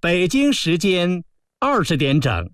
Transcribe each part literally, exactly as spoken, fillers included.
北京时间二十点整。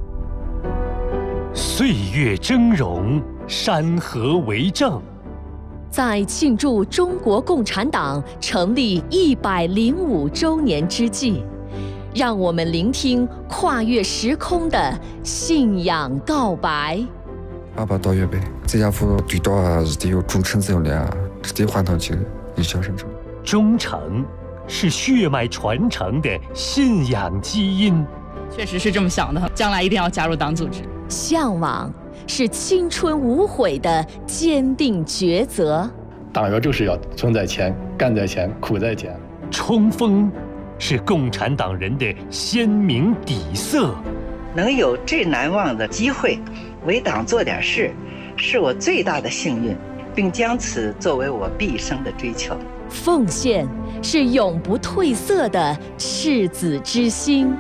岁月峥嵘，山河为证。 在庆祝中国共产党成立一百零五周年之际，让我们聆聽跨越時空的信仰告白。 爸爸到月呗，這家伙對到啊，是得有忠誠這樣的啊，是得還堂起以小生成。 忠誠是血脈傳承的信仰基因。 確實是這麼想的，將來一定要加入黨組織。 向往是青春無悔的堅定抉擇。 黨員就是要存在前，幹在前，苦在前。 衝鋒是共產黨人的鮮明底色。 能有最難忘的機會為黨做點事，是我最大的幸運，並將此作為我畢生的追求。 奉獻是永不褪色的赤子之心。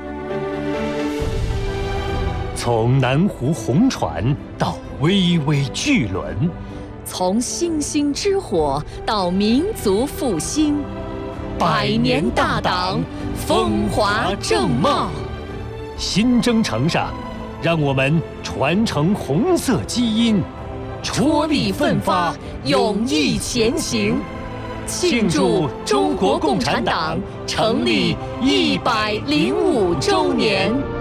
從南湖紅船到巍巍巨輪， 從星星之火到民族復興，百年大黨風華正茂。 新征程上，讓我們傳承紅色基因， 踔厲奮發，勇毅前行，慶祝中國共產黨成立一百零五週年。